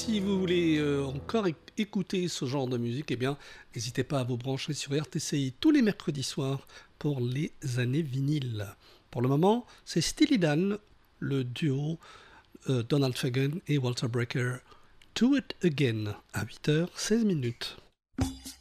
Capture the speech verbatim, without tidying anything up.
si vous voulez euh, encore éc- écouter ce genre de musique, eh bien, n'hésitez pas à vous brancher sur R T C I tous les mercredis soirs pour les années vinyles. Pour le moment, c'est Steely Dan, le duo euh, Donald Fagen et Walter Brecker. Do It Again à huit heures seize minutes.